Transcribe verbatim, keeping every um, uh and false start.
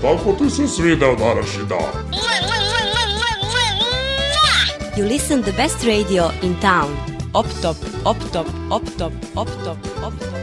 Kako ti se svidao današnji dan? You listen the best radio in town. Op top, op top, op top, op top, op top.